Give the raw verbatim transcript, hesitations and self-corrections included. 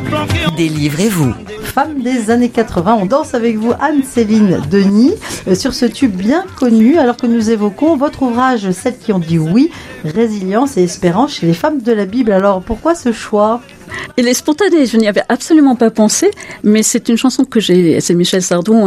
Délivrez-vous. Femme des années quatre-vingts, on danse avec vous Anne-Céline Denis euh, sur ce tube bien connu alors que nous évoquons votre ouvrage Celles qui ont dit oui, résilience et espérance chez les femmes de la Bible. Alors pourquoi ce choix ? Il est spontané, je n'y avais absolument pas pensé, mais c'est une chanson que j'ai, c'est Michel Sardou,